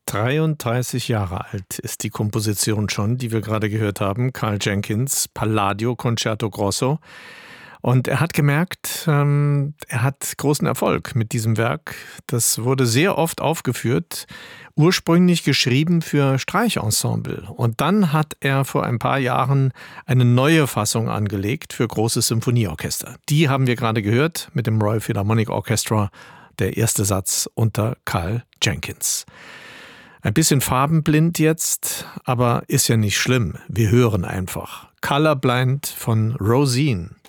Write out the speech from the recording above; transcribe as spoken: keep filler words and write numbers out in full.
dreiunddreißig Jahre alt ist die Komposition schon, die wir gerade gehört haben. Karl Jenkins, Palladio Concerto Grosso. Und er hat gemerkt, ähm, er hat großen Erfolg mit diesem Werk. Das wurde sehr oft aufgeführt, ursprünglich geschrieben für Streicherensemble. Und dann hat er vor ein paar Jahren eine neue Fassung angelegt für großes Symphonieorchester. Die haben wir gerade gehört mit dem Royal Philharmonic Orchestra, der erste Satz unter Karl Jenkins. Ein bisschen farbenblind jetzt, aber ist ja nicht schlimm. Wir hören einfach. Colorblind von Rosine.